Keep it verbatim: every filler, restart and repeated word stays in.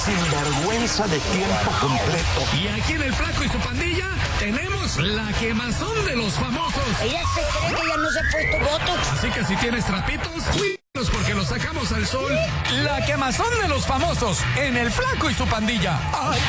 sinvergüenza de tiempo completo. Y aquí en El Flaco y su pandilla tenemos la quemazón de los famosos. Ella se cree que ya no se ha puesto botox. Así que si tienes trapitos, cuídalos porque los sacamos al sol. La quemazón de los famosos en El Flaco y su pandilla. ¡Ay!